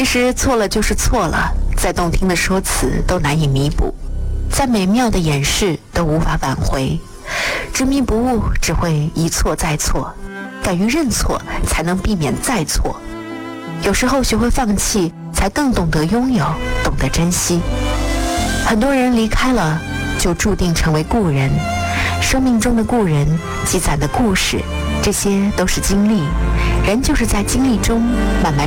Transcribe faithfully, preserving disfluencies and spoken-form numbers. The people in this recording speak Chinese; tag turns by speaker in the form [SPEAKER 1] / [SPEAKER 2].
[SPEAKER 1] 其实错了就是错了，再动听的说辞都难以弥补，再美妙的掩饰都无法挽回。执迷不悟只会一错再错，敢于认错才能避免再错。有时候学会放弃，才更懂得拥有，懂得珍惜。很多人离开了，就注定成为故人。生命中的故人积攒的故事，这些都是经历，人就是在经历中慢慢